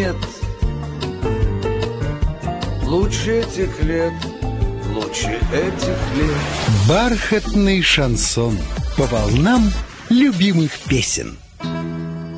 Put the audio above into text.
нет. Лучше этих лет, лучше этих лет. Бархатный шансон по волнам любимых песен.